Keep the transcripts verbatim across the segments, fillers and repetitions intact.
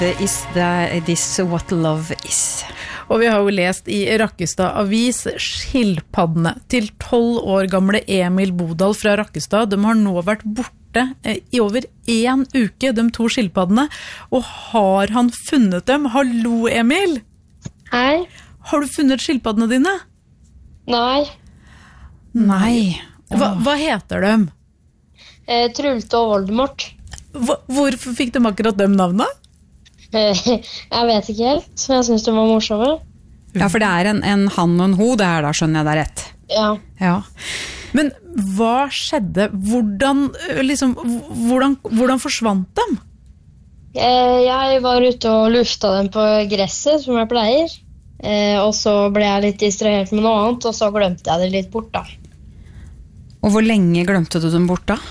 Is the, this what love is? Og vi har jo lest i Rakkestad Avis skilpaddene til tolv år gamle Emil Bodal fra Rakkestad. De har nå vært borte i over en uke, de to skilpaddene. Og har han funnet dem? Hallo, Emil! Hei. Har du funnet skilpaddene dine? Nei. Nei. Hva, hva heter de? Eh, Trulte og Voldemort. Hva, hvorfor fikk de akkurat dem navnet? Jeg vet ikke helt, så jeg synes det var morsomme. Ja, for det er en, en han og en ho, det her da, skjønner jeg det rett. Ja. Ja. Men hva skjedde? Hvordan, liksom, hvordan, hvordan forsvant dem? Jeg var ute og lufta dem på gresset, som jeg pleier. Og så ble jeg litt distrahert med noe annet, og så glemte jeg det litt bort da. Og hvor lenge glemte du dem bort da?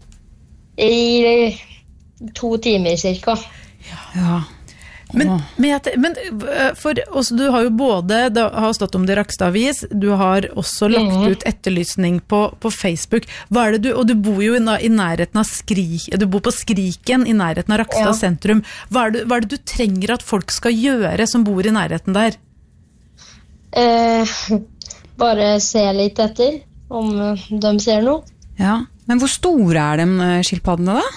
I to timer cirka. Ja. Men, men, jeg, men for også, du har jo både, det har stått om det i Rakkestad Avis, du har også lagt mm. ut etterlysning på, på Facebook. Hva er det du, og du bor jo i, i nærheten av Skrik, du bor på Skriken i nærheten av Rakkestad ja. sentrum. Hva er, det, hva er det du trenger at folk skal gjøre som bor i nærheten der? Eh, bare se litt etter, om de ser noe. Ja, men hvor store er de skilpaddene da?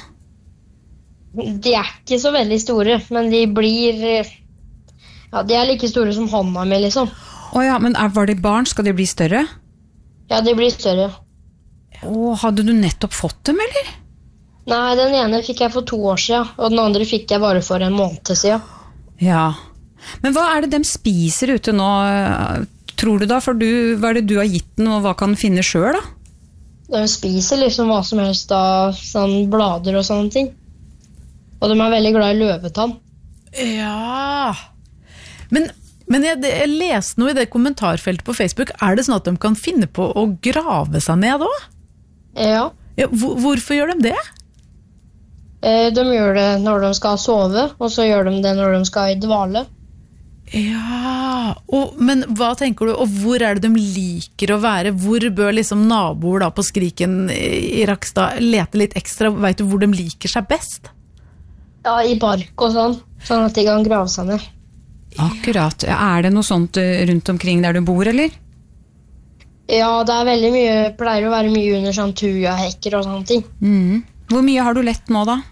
De er ikke så veldig store, men de blir, ja, de er like store som hånda mi, liksom. Åja, men er, var de barn? Skal de bli større? Ja, de blir større. Åh, hadde du nettopp fått dem, eller? Nei, den ene fikk jeg for to år siden, og den andre fikk jeg bare for en måned siden. Ja, men hva er det de spiser ute nå, tror du da? For du, hva er det du har gitt den, og hva kan den finne selv da? De spiser liksom hva som helst da, sånn blader og sånne ting. Og de er veldig glad i løvetann. Ja. Men, men jeg, jeg leste noe i det kommentarfeltet på Facebook. Er det sånn at de kan finne på å grave seg ned også? Ja. Ja, hvor, hvorfor gjør de det? Eh, de gjør det når de skal sove, og så gjør de det når de skal i dvale. Ja, og, men hva tenker du, og hvor er det de liker å være? Hvor bør liksom naboer da på Skriken i Rakkestad lete litt ekstra? Vet du hvor de liker seg best? Ja, i park og sånn, sånn at de kan grave seg ned. Akkurat. Er det noe sånt rundt omkring der du bor, eller? Ja, det er veldig mye, pleier å være mye under sånn tujahekker og sånne ting. Mm. Hvor mye har du lett nå da?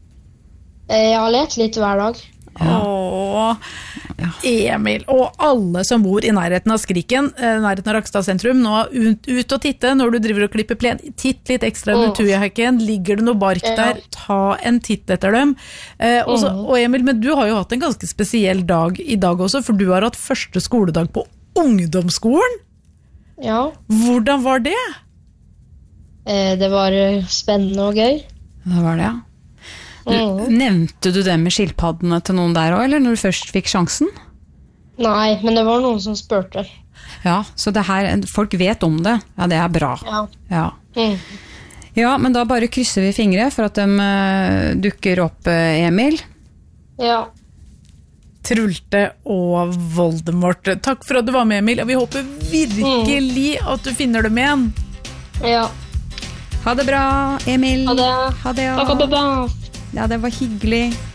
Jeg har lett litt hver dag. Ja. Åh, Emil, og alle som bor i nærheten av Skriken, nærheten av Rakkestad sentrum, nå ut, ut og titte når du driver og klipper plen. Titt litt ekstra under tujahekken, ligger det noe bark der, ta en titt etter dem. Eh, også, og Emil, men du har jo hatt en ganske spesiell dag i dag også, for du har hatt første skoledag på ungdomsskolen. Ja. Hvordan var det? Eh, det var spennende og gøy. Det var det, ja. Du, nevnte du det med skilpaddene til noen der også, eller når du først fikk sjansen? Nei, men det var noen som spurte. Ja, så det her, folk vet om det. Ja, det er bra. Ja. Ja. Mm. Ja, men da bare krysser vi fingre for at de uh, dukker opp, uh, Emil. Ja. Trulte og Voldemort. Takk for at du var med, Emil. Og vi håper virkelig mm. at du finner dem igjen. Ja. Ha det bra, Emil. Ha det. Ha det, ja. Takk og bra. Ja, det var hyggelig.